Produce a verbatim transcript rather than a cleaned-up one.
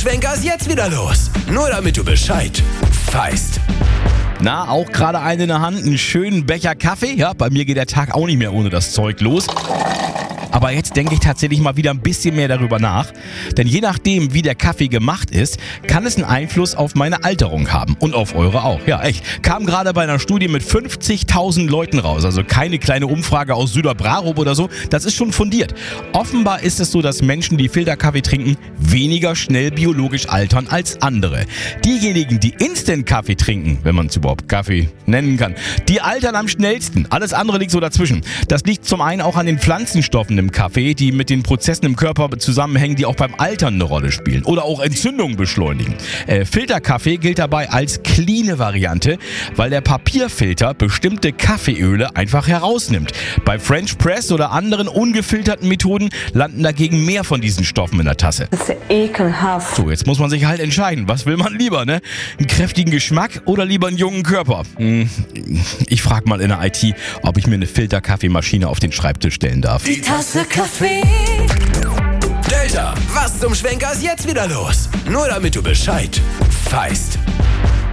Schwenker ist jetzt wieder los. Nur damit du Bescheid weißt. Na, auch gerade einen in der Hand, einen schönen Becher Kaffee. Ja, bei mir geht der Tag auch nicht mehr ohne das Zeug los. Aber jetzt denke ich tatsächlich mal wieder ein bisschen mehr darüber nach. Denn je nachdem, wie der Kaffee gemacht ist, kann es einen Einfluss auf meine Alterung haben. Und auf eure auch. Ja, echt. Kam gerade bei einer Studie mit fünfzigtausend Leuten raus. Also keine kleine Umfrage aus Süderbrarup oder so. Das ist schon fundiert. Offenbar ist es so, dass Menschen, die Filterkaffee trinken, weniger schnell biologisch altern als andere. Diejenigen, die Instant-Kaffee trinken, wenn man es überhaupt Kaffee nennen kann, die altern am schnellsten. Alles andere liegt so dazwischen. Das liegt zum einen auch an den Pflanzenstoffen im Kaffee, die mit den Prozessen im Körper zusammenhängen, die auch beim Altern eine Rolle spielen oder auch Entzündungen beschleunigen. Äh, Filterkaffee gilt dabei als cleane Variante, weil der Papierfilter bestimmte Kaffeeöle einfach herausnimmt. Bei French Press oder anderen ungefilterten Methoden landen dagegen mehr von diesen Stoffen in der Tasse. Das ist ekelhaft. So, jetzt muss man sich halt entscheiden, was will man lieber, ne? Einen kräftigen Geschmack oder lieber einen jungen Körper? Hm, ich frage mal in der I T, ob ich mir eine Filterkaffeemaschine auf den Schreibtisch stellen darf. Die Tasse Kaffee. Delta, was zum Schwenker ist jetzt wieder los? Nur damit du Bescheid weißt.